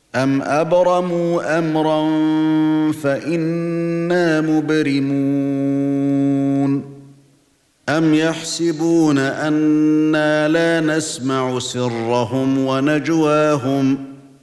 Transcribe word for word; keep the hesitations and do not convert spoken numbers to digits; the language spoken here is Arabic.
أَمْ أَبْرَمُوا أَمْرًا فَإِنَّا مُبْرِمُونَ أَمْ يَحْسَبُونَ أَنَّا لَا نَسْمَعُ سِرَّهُمْ وَنَجْوَاهُمْ